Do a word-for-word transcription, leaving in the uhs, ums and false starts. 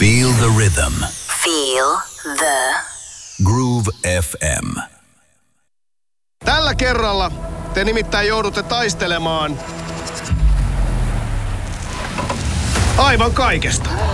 Feel the rhythm. Feel the Groove F M. Tällä kerralla te nimittäin joudutte taistelemaan aivan kaikesta.